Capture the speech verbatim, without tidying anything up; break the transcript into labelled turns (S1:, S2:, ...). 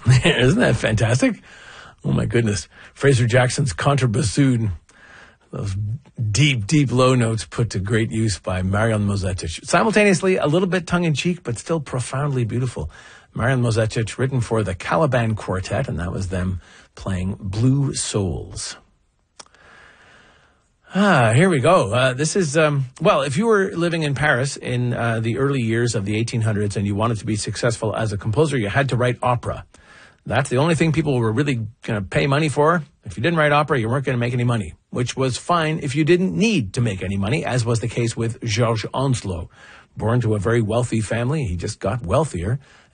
S1: Isn't that fantastic? Oh, my goodness. Fraser Jackson's contrabassoon. Those deep, deep low notes put to great use by Marian Mozetic. Simultaneously, a little bit tongue-in-cheek, but still profoundly beautiful. Marian Mozetic, written for the Caliban Quartet, and that was them playing Blue Souls. Ah, here we go. Uh, this is, um, well, if you were living in Paris in uh, the early years of the eighteen hundreds and you wanted to be successful as a composer, you had to write opera. That's the only thing people were really going to pay money for. If you didn't write opera, you weren't going to make any money, which was fine if you didn't need to make any money, as was the case with Georges Onslow. Born to a very wealthy family, he just got wealthier